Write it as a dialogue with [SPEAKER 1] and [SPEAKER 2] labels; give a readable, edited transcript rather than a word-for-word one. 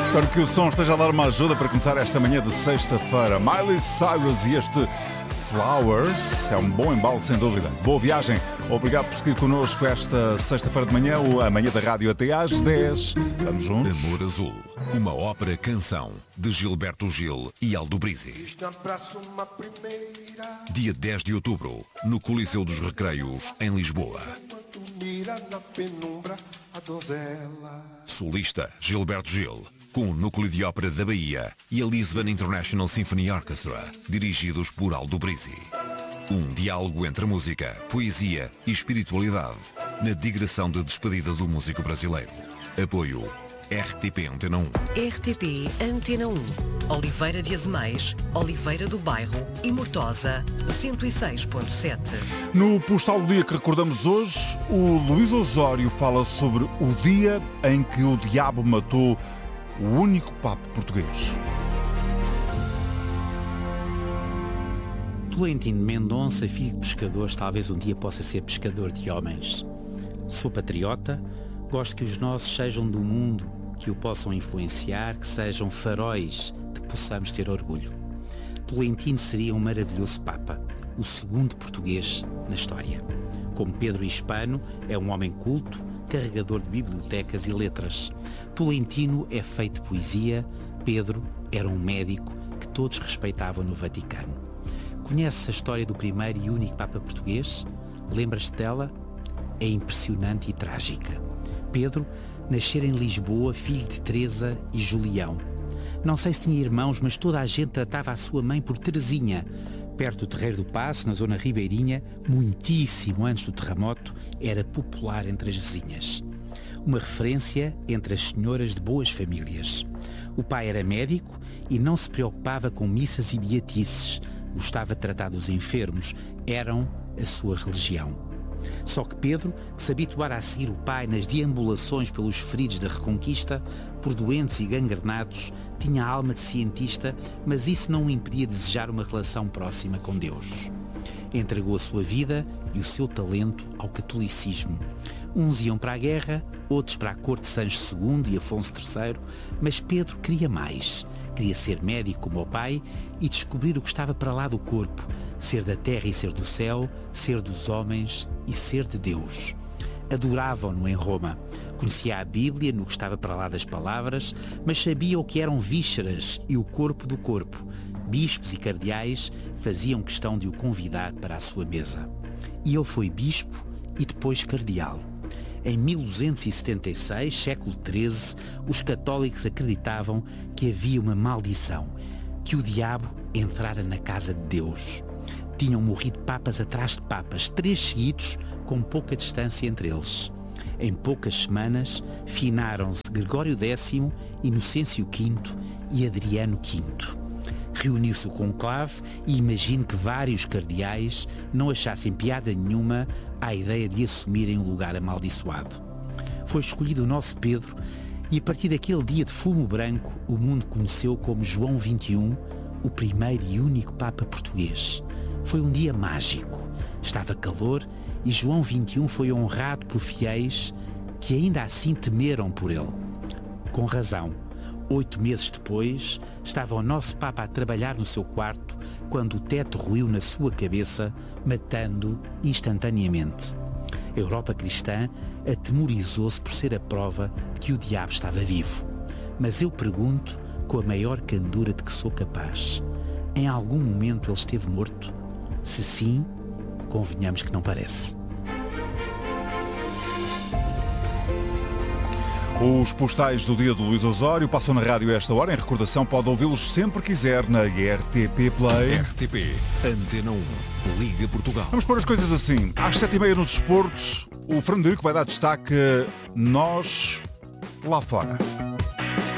[SPEAKER 1] Espero que o som esteja a dar uma ajuda para começar esta manhã de sexta-feira. Miley Cyrus e este Flowers é um bom embalo, sem dúvida. Boa viagem. Obrigado por seguir connosco esta sexta-feira de manhã, a manhã da rádio até às 10. Vamos juntos.
[SPEAKER 2] Amor Azul, uma ópera-canção de Gilberto Gil e Aldo Brizzi. Dia 10 de outubro, no Coliseu dos Recreios, em Lisboa. Solista Gilberto Gil, com o Núcleo de Ópera da Bahia e a Lisbon International Symphony Orchestra, dirigidos por Aldo Brizzi. Um diálogo entre música, poesia e espiritualidade, na digressão de despedida do músico brasileiro. Apoio RTP Antena 1.
[SPEAKER 3] RTP Antena 1. Oliveira de Azemais, Oliveira do Bairro e Mortosa, 106.7.
[SPEAKER 1] No Postal do Dia que recordamos hoje, o Luís Osório fala sobre o dia em que o diabo matou o único Papa português.
[SPEAKER 4] Tolentino Mendonça, filho de pescadores, talvez um dia possa ser pescador de homens. Sou patriota, gosto que os nossos sejam do mundo, que o possam influenciar, que sejam faróis de que possamos ter orgulho. Tolentino seria um maravilhoso Papa, o segundo português na história. Como Pedro Hispano, é um homem culto, carregador de bibliotecas e letras. Tolentino é feito de poesia, Pedro era um médico que todos respeitavam no Vaticano. Conheces a história do primeiro e único Papa português? Lembras-te dela? É impressionante e trágica. Pedro nascera em Lisboa, filho de Teresa e Julião. Não sei se tinha irmãos, mas toda a gente tratava a sua mãe por Teresinha. Perto do Terreiro do Paço, na zona ribeirinha, muitíssimo antes do terremoto, era popular entre as vizinhas. Uma referência entre as senhoras de boas famílias. O pai era médico e não se preocupava com missas e beatices. Gostava de tratar dos enfermos. Eram a sua religião. Só que Pedro, que se habituara a seguir o pai nas deambulações pelos feridos da Reconquista, por doentes e gangrenados, tinha a alma de cientista, mas isso não o impedia de desejar uma relação próxima com Deus. Entregou a sua vida e o seu talento ao catolicismo. Uns iam para a guerra, outros para a corte de Sancho II e Afonso III, mas Pedro queria mais. Queria ser médico como o pai e descobrir o que estava para lá do corpo, ser da terra e ser do céu, ser dos homens e ser de Deus. Adoravam-no em Roma. Conhecia a Bíblia no que estava para lá das palavras, mas sabia o que eram vísceras e o corpo do corpo. Bispos e cardeais faziam questão de o convidar para a sua mesa. E ele foi bispo e depois cardeal. Em 1276, século XIII, os católicos acreditavam que havia uma maldição, que o diabo entrara na casa de Deus. Tinham morrido papas atrás de papas, 3 seguidos, com pouca distância entre eles. Em poucas semanas, finaram-se Gregório X, Inocêncio V e Adriano V. Reuniu-se o conclave e imagino que vários cardeais não achassem piada nenhuma à ideia de assumirem o lugar amaldiçoado. Foi escolhido o nosso Pedro e a partir daquele dia de fumo branco o mundo conheceu como João XXI, o primeiro e único Papa português. Foi um dia mágico. Estava calor e João XXI foi honrado por fiéis que ainda assim temeram por ele. Com razão. 8 meses depois, estava o nosso Papa a trabalhar no seu quarto quando o teto ruiu na sua cabeça, matando instantaneamente. A Europa cristã atemorizou-se por ser a prova de que o diabo estava vivo. Mas eu pergunto, com a maior candura de que sou capaz, em algum momento ele esteve morto? Se sim, convenhamos que não parece.
[SPEAKER 1] Os postais do dia do Luís Osório passam na rádio a esta hora. Em recordação, pode ouvi-los sempre que quiser na RTP Play.
[SPEAKER 2] RTP Antena 1, Liga Portugal.
[SPEAKER 1] Vamos pôr as coisas assim. Às 7h30 no desporto, o Fernando Henrique vai dar destaque a nós lá fora.